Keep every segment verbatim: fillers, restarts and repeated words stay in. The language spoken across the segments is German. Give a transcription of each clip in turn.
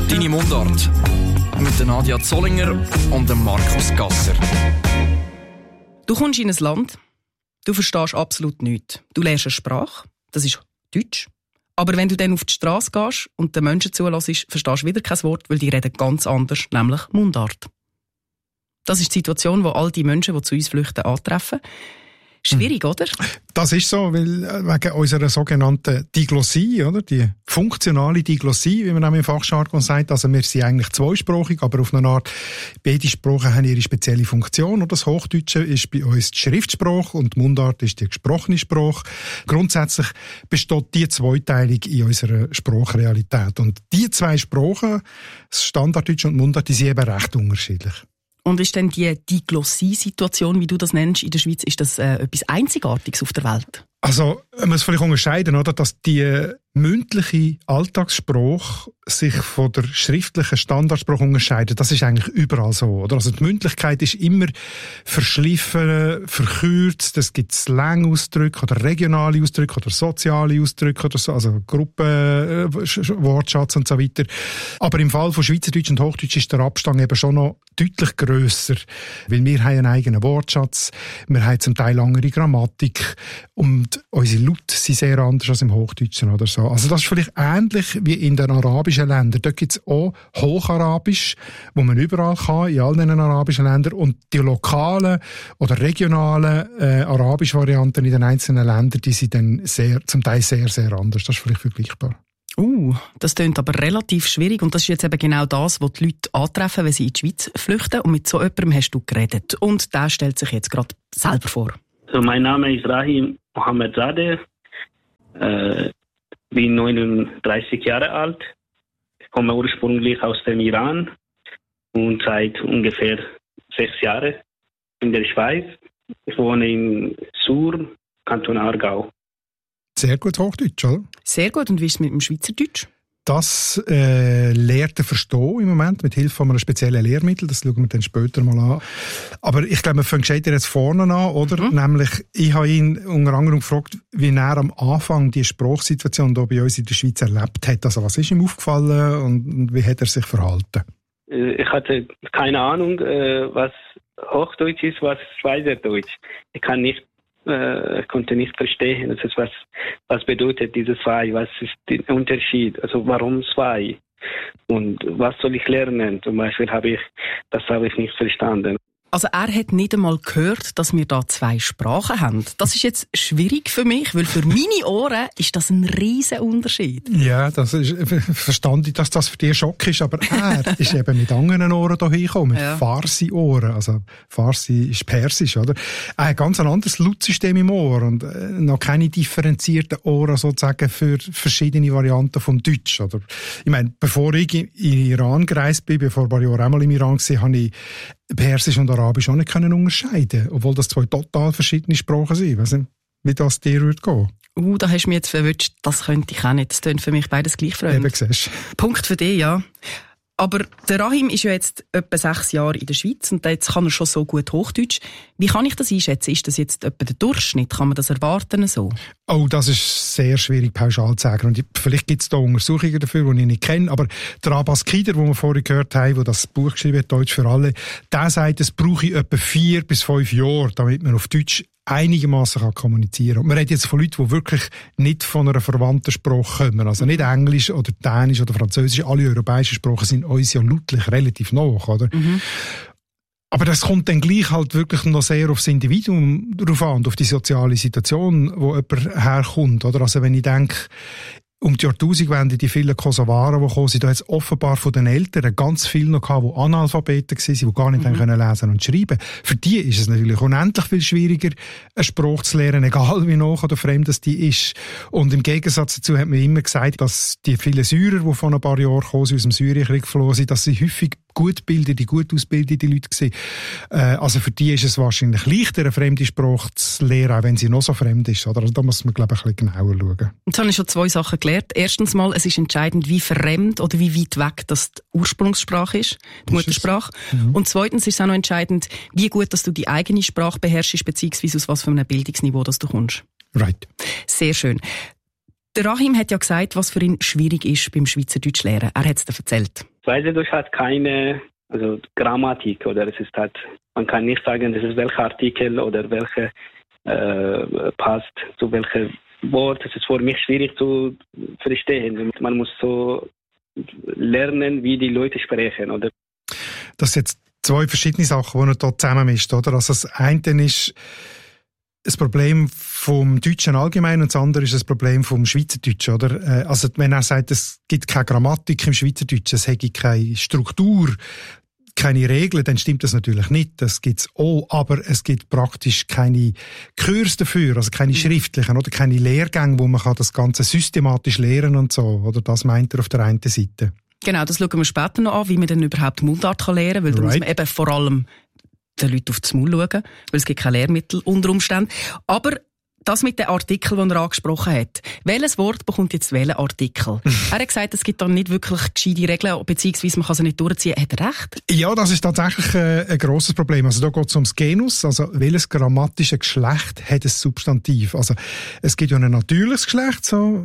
Deine Mundart mit der Nadia Zollinger und dem Markus Gasser. Du kommst in ein Land, du verstehst absolut nichts. Du lernst eine Sprache, das ist Deutsch. Aber wenn du dann auf die Straße gehst und den Menschen zuhörst, verstehst du wieder kein Wort, weil die reden ganz anders, nämlich Mundart. Das ist die Situation, die all die Menschen, die zu uns flüchten, antreffen. Schwierig, oder? Das ist so, weil wegen unserer sogenannten Diglossie, oder? Die funktionale Diglossie, wie man auch im Fachjargon sagt. Also wir sind eigentlich zweisprachig, aber auf eine Art, beide Sprachen haben ihre spezielle Funktion. Oder? Das Hochdeutsche ist bei uns die Schriftsprache und die Mundart ist die gesprochene Sprache. Grundsätzlich besteht die Zweiteilung in unserer Sprachrealität. Und die zwei Sprachen, das Standarddeutsch und Mundart, die sind eben recht unterschiedlich. Und ist denn die Diglossie-Situation, wie du das nennst, in der Schweiz, ist das äh, etwas Einzigartiges auf der Welt? Also, man muss vielleicht unterscheiden, oder, dass die mündliche Alltagssprache sich von der schriftlichen Standardsprache unterscheidet. Das ist eigentlich überall so, oder? Also, die Mündlichkeit ist immer verschliffen, verkürzt. Es gibt Slang-Ausdrücke oder regionale Ausdrücke oder soziale Ausdrücke oder so, also Gruppen, Wortschatz und so weiter. Aber im Fall von Schweizerdeutsch und Hochdeutsch ist der Abstand eben schon noch deutlich grösser. Weil wir haben einen eigenen Wortschatz, wir haben zum Teil langere Grammatik und unsere Laute sind sehr anders als im Hochdeutschen oder so. Also das ist vielleicht ähnlich wie in den arabischen Ländern. Dort gibt es auch Hocharabisch, wo man überall kann, in all diesen arabischen Ländern. Und die lokalen oder regionalen äh, arabischen Varianten in den einzelnen Ländern, die sind dann sehr, zum Teil sehr, sehr anders. Das ist vielleicht vergleichbar. Uh, das klingt aber relativ schwierig und das ist jetzt eben genau das, was die Leute antreffen, wenn sie in die Schweiz flüchten. Und mit so jemandem hast du geredet. Und der stellt sich jetzt gerade selber vor. So, mein Name ist Rahim Mohammed Zadeh. Äh, bin neununddreißig Jahre alt. Ich komme ursprünglich aus dem Iran und seit ungefähr sechs Jahren in der Schweiz. Ich wohne in Sur, Kanton Aargau. Sehr gut Hochdeutsch, oder? Sehr gut. Und wie ist es mit dem Schweizerdeutsch? Das äh, lernt er verstehen im Moment mit Hilfe von einem speziellen Lehrmittel. Das schauen wir dann später mal an. Aber ich glaube, wir fangen gescheiter jetzt vorne an, oder? Mhm. Nämlich, ich habe ihn unter anderem gefragt, wie er am Anfang die Sprachsituation hier bei uns in der Schweiz erlebt hat. Also was ist ihm aufgefallen und wie hat er sich verhalten? Ich hatte keine Ahnung, was Hochdeutsch ist, was Schweizerdeutsch. Ich kann nicht Ich konnte nicht verstehen, das ist was, was bedeutet diese zwei, was ist der Unterschied, also warum zwei und was soll ich lernen, zum Beispiel habe ich, das habe ich nicht verstanden. Also er hat nicht einmal gehört, dass wir da zwei Sprachen haben. Das ist jetzt schwierig für mich, weil für meine Ohren ist das ein riesen Unterschied. Ja, das ist verständlich, dass das für dich ein Schock ist, aber er ist eben mit anderen Ohren hier hingekommen, mit ja. Farsi-Ohren. Also Farsi ist Persisch, oder? Er hat ganz ein anderes Lautsystem im Ohr und noch keine differenzierten Ohren sozusagen für verschiedene Varianten vom Deutsch, oder? Ich meine, bevor ich in Iran gereist bin, bevor ein paar Jahre einmal im Iran war, habe ich Persisch und Arabisch auch nicht können unterscheiden, obwohl das zwei total verschiedene Sprachen sind. Ich weiss nicht, wie das dir würde gehen. Uh, da hast du mich jetzt verwünscht. Das könnte ich auch nicht. Das klingt für mich beides gleich fremd. Eben, siehst du. Punkt für dich, ja. Aber der Rahim ist ja jetzt etwa sechs Jahre in der Schweiz und jetzt kann er schon so gut Hochdeutsch. Wie kann ich das einschätzen? Ist das jetzt etwa der Durchschnitt? Kann man das erwarten so? Oh, das ist sehr schwierig pauschal zu sagen. Und vielleicht gibt es da Untersuchungen dafür, die ich nicht kenne. Aber der Abbas Kider, den wir vorhin gehört haben, der das Buch geschrieben hat, Deutsch für alle, der sagt, es brauche ich etwa vier bis fünf Jahre, damit man auf Deutsch einigermaßen kann kommunizieren. Und man redet jetzt von Leuten, die wirklich nicht von einer verwandten Sprache kommen. Also nicht Englisch oder Dänisch oder Französisch. Alle europäischen Sprachen sind uns ja lautlich relativ nach, oder? Mhm. Aber das kommt dann gleich halt wirklich noch sehr aufs Individuum drauf an und auf die soziale Situation, wo jemand herkommt, oder? Also wenn ich denke, um die Jahrtausendwende, die vielen Kosovaren, die gekommen sind, da hat es offenbar von den Eltern ganz viele noch gehabt, die Analphabeten waren, die gar nicht mhm. können lesen und schreiben. Für die ist es natürlich unendlich viel schwieriger, eine Sprache zu lernen, egal wie nach oder fremd das die ist. Und im Gegensatz dazu hat man immer gesagt, dass die vielen Syrer, die vor ein paar Jahren gekommen sind, aus dem Syrienkrieg geflohen sind, dass sie häufig gut gebildete, gut ausgebildete Leute waren. Äh, also für die ist es wahrscheinlich leichter, eine fremde Sprache zu lernen, auch wenn sie noch so fremd ist. Oder? Also da muss man, glaube ich, ein bisschen genauer schauen. Jetzt habe ich schon zwei Sachen gelernt. Erstens mal, es ist entscheidend, wie fremd oder wie weit weg das die Ursprungssprache ist, die ist Muttersprache. Mhm. Und zweitens ist es auch noch entscheidend, wie gut, dass du die eigene Sprache beherrschst, beziehungsweise aus was für einem Bildungsniveau das du kommst. Right. Sehr schön. Der Rahim hat ja gesagt, was für ihn schwierig ist beim Schweizerdeutsch lernen. Er hat es dir erzählt. Schweizerdeutsch hat keine also Grammatik oder es ist halt, man kann nicht sagen, das ist welcher Artikel oder welche äh, passt zu welchem Wort. Es ist für mich schwierig zu verstehen. Man muss so lernen, wie die Leute sprechen, oder? Das sind jetzt zwei verschiedene Sachen, die man hier zusammenmischt, oder? Also das eine ist das Problem vom Deutschen allgemein und das andere ist das Problem vom Schweizerdeutschen, oder? Also wenn er sagt, es gibt keine Grammatik im Schweizerdeutschen, es hätte keine Struktur, keine Regeln, dann stimmt das natürlich nicht. Das gibt's auch, aber es gibt praktisch keine Kurse dafür, also keine schriftlichen oder keine Lehrgänge, wo man kann das Ganze systematisch lehren und so, oder? Das meint er auf der einen Seite. Genau, das schauen wir später noch an, wie man denn überhaupt Mundart lernen kann, weil da right. muss man eben vor allem den Leuten aufs Maul schauen, weil es gibt keine Lehrmittel unter Umständen. Aber das mit den Artikeln, die er angesprochen hat. Welches Wort bekommt jetzt welchen Artikel? Er hat gesagt, es gibt dann nicht wirklich gescheite Regeln, beziehungsweise man kann sie nicht durchziehen. Hat er recht? Ja, das ist tatsächlich äh, ein grosses Problem. Also da geht es ums Genus, also welches grammatische Geschlecht hat ein Substantiv? Also es gibt ja ein natürliches Geschlecht, so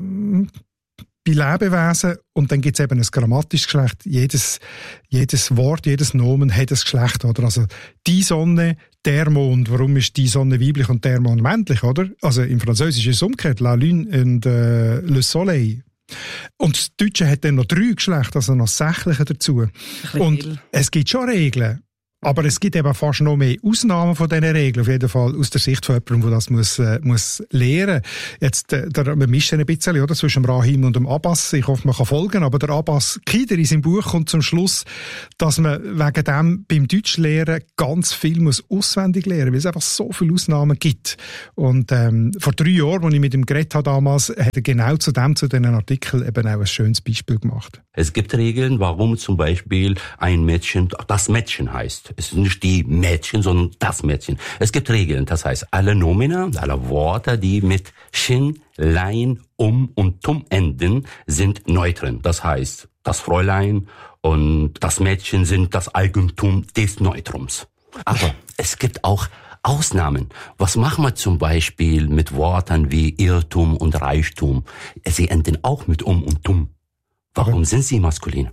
bei Lebewesen, und dann gibt es eben ein grammatisches Geschlecht. Jedes, jedes Wort, jedes Nomen hat ein Geschlecht, oder? Also die Sonne, der Mond. Warum ist die Sonne weiblich und der Mond männlich, oder? Also im Französischen ist es umgekehrt. La Lune und äh, Le Soleil. Und das Deutsche hat dann noch drei Geschlechter, also noch sächliche dazu. Und viel. Es gibt schon Regeln. Aber es gibt eben fast noch mehr Ausnahmen von diesen Regeln, auf jeden Fall aus der Sicht von jemandem, der das muss, äh, muss lernen. Jetzt, äh, der, wir mischen ein bisschen, oder, zwischen dem Rahim und dem Abbas. Ich hoffe, man kann folgen, aber der Abbas Kider in seinem Buch kommt zum Schluss, dass man wegen dem beim Deutschlehren ganz viel muss auswendig lernen, weil es einfach so viele Ausnahmen gibt. Und ähm, vor drei Jahren, als ich mit ihm geredet habe damals, hat er genau zu dem, zu diesen Artikeln eben auch ein schönes Beispiel gemacht. Es gibt Regeln, warum zum Beispiel ein Mädchen das Mädchen heißt. Es ist nicht die Mädchen, sondern das Mädchen. Es gibt Regeln, das heißt, alle Nomina, alle Worte, die mit Shin, Lein, Um und Tum enden, sind Neutren. Das heißt, das Fräulein und das Mädchen sind das Eigentum des Neutrums. Aber es gibt auch Ausnahmen. Was machen wir zum Beispiel mit Worten wie Irrtum und Reichtum? Sie enden auch mit Um und Tum. Warum sind sie maskulin?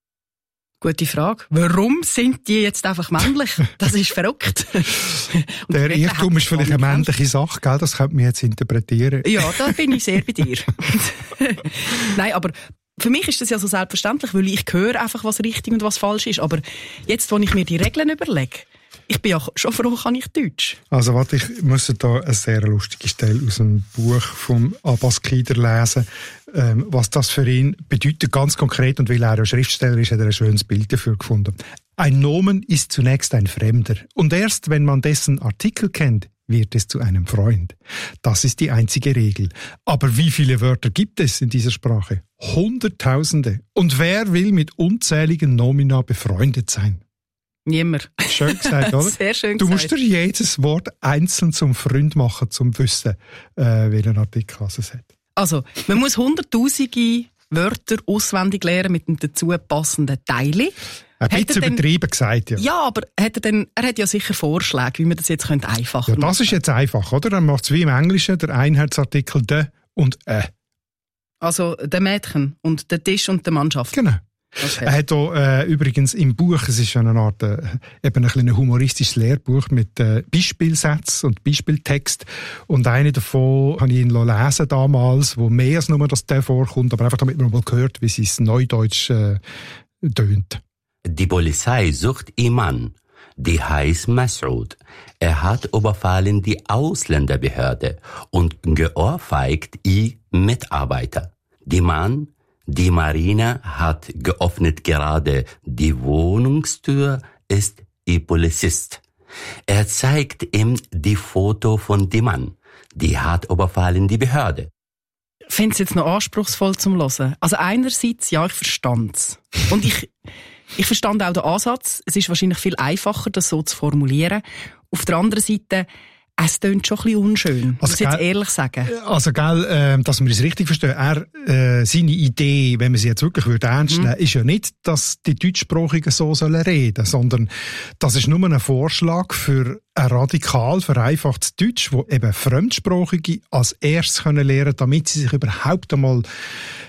Gute Frage. Warum sind die jetzt einfach männlich? Das ist verrückt. Der Irrtum ist vielleicht eine männliche Sache, gell? Das könnte man jetzt interpretieren. Ja, da bin ich sehr bei dir. Nein, aber für mich ist das ja so selbstverständlich, weil ich höre einfach, was richtig und was falsch ist. Aber jetzt, wo ich mir die Regeln überlege, ich bin ja schon froh, kann ich Deutsch. Also warte, ich muss da eine sehr lustige Stelle aus dem Buch vom Abbas Kider lesen, ähm, was das für ihn bedeutet, ganz konkret, und weil er ja Schriftsteller ist, hat er ein schönes Bild dafür gefunden. Ein Nomen ist zunächst ein Fremder, und erst wenn man dessen Artikel kennt, wird es zu einem Freund. Das ist die einzige Regel. Aber wie viele Wörter gibt es in dieser Sprache? Hunderttausende. Und wer will mit unzähligen Nomina befreundet sein? Niemand. Schön gesagt, oder? Sehr schön du gesagt. musst dir jedes Wort einzeln zum Freund machen, zum zu wissen, äh, welchen Artikel es hat. Also, man muss hunderttausende Wörter auswendig lernen mit einem dazu passenden Teile. Ein bisschen übertrieben gesagt, ja. Ja, aber hat er, denn, er hat ja sicher Vorschläge, wie man das jetzt einfacher ja, das ist jetzt einfach, oder? Er macht es wie im Englischen, der Einheitsartikel «de» und «ä». Also der Mädchen und der Tisch und der Mannschaft. Genau. Okay. Er hat auch, äh, übrigens im Buch, es ist eine Art, äh, eben ein, ein humoristisches Lehrbuch mit äh, Beispielsätzen und Beispieltext. Und eine davon habe ich ihn lesen damals, wo mehr als nur das «de» vorkommt, aber einfach damit man mal hört, wie sie es Neudeutsch äh, tönt. Die Polizei sucht Iman, die heißt Mas'ud. Er hat überfallen die Ausländerbehörde und geohrfeigt die Mitarbeiter. Die Mann, die Marina hat geöffnet gerade die Wohnungstür, ist die Polizist. Er zeigt ihm die Foto von dem Mann, die hat überfallen die Behörde. Ich finde es jetzt noch anspruchsvoll zum Hören. Also einerseits, ja, ich verstand es. Und ich, ich verstand auch den Ansatz. Es ist wahrscheinlich viel einfacher, das so zu formulieren. Auf der anderen Seite, es klingt schon ein bisschen unschön, muss ich jetzt ehrlich sagen. Also, gell, äh, dass wir es richtig verstehen, er, äh, seine Idee, wenn man sie jetzt wirklich würde ernst nehmen, mhm. ist ja nicht, dass die Deutschsprachigen so sollen reden, sondern das ist nur ein Vorschlag für ein radikal vereinfachtes Deutsch, wo eben Fremdsprachige als erstes können lernen, damit sie sich überhaupt einmal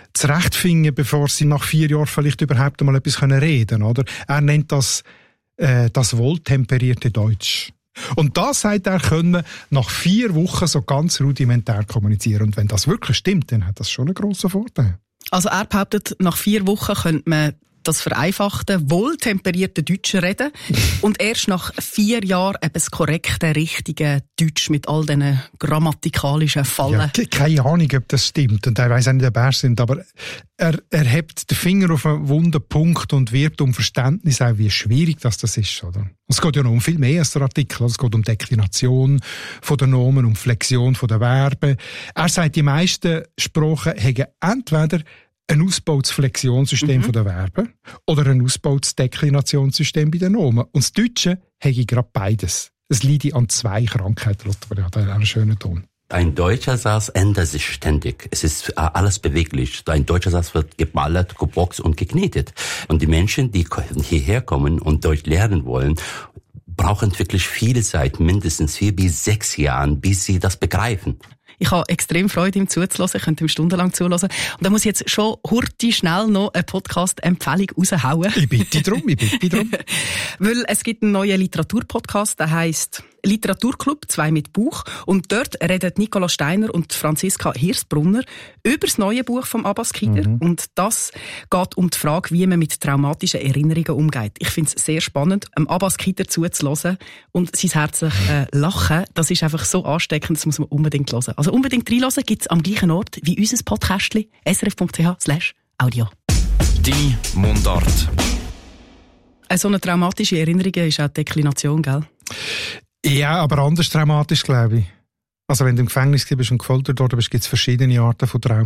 zurechtfinden, bevor sie nach vier Jahren vielleicht überhaupt einmal etwas reden können, oder? Er nennt das, äh, das wohltemperierte Deutsch. Und das, sagt er, können wir nach vier Wochen so ganz rudimentär kommunizieren. Und wenn das wirklich stimmt, dann hat das schon einen grossen Vorteil. Also er behauptet, nach vier Wochen könnte man das vereinfachte, wohltemperierte Deutsch reden und erst nach vier Jahren eben das korrekte, richtige Deutsch mit all diesen grammatikalischen Fallen. Ja, keine Ahnung, ob das stimmt und er weiss auch nicht, ob er stimmt, aber er, er hebt den Finger auf einen wunden Punkt und wirbt um Verständnis auch, wie schwierig das, das ist. Oder? Es geht ja noch um viel mehr als der Artikel. Es geht um Deklination von den Nomen, um Flexion von den Verben. Er sagt, die meisten Sprachen haben entweder ein ausgebautes Flexionssystem mhm. von den Verben oder ein ausgebautes Deklinationssystem bei den Nomen. Und das Deutsche habe ich gerade beides. Es liegt an zwei Krankheiten, Lothar. Ja, das ist einen schönen Ton. Ein deutscher Satz ändert sich ständig. Es ist alles beweglich. Ein deutscher Satz wird geballert, geboxt und geknetet. Und die Menschen, die hierher kommen und Deutsch lernen wollen, brauchen wirklich viele Zeit, mindestens vier bis sechs Jahren, bis sie das begreifen. Ich habe extrem Freude, ihm zuzuhören. Ich könnte ihm stundenlang zuhören. Und da muss ich jetzt schon hurti schnell noch eine Podcast-Empfehlung raushauen. Ich bitte drum, ich bitte drum. Weil es gibt einen neuen Literaturpodcast, der heisst Literaturclub, zwei mit Buch. Und dort reden Nicola Steiner und Franziska Hirsbrunner über das neue Buch vom Abbas Kider. Mhm. Und das geht um die Frage, wie man mit traumatischen Erinnerungen umgeht. Ich finde es sehr spannend, dem Abbas Kider zuzuhören und sein herzliches äh, Lachen. Das ist einfach so ansteckend, das muss man unbedingt hören. Also unbedingt reinhören, gibt es am gleichen Ort wie unser Podcastli, srf.ch slash audio. Die Mundart. So eine traumatische Erinnerung ist auch Deklination, gell? Ja, aber anders traumatisch, glaube ich. Also wenn du im Gefängnis bist und gefoltert worden bist, gibt es verschiedene Arten von Trauma.